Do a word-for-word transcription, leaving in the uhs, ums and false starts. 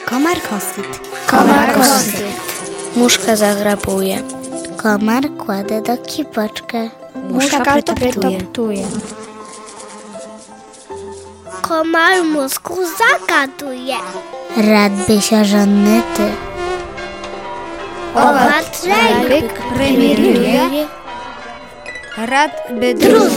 Komar kosyt. Komar kosyt. Muszka zagrabuje. Komar kładę do kipoczkę. Muszka pretoptuje. Komar mózgu zagaduje. Rad by się żonny ty. Owad, byk, premieruje. Rad by drugi.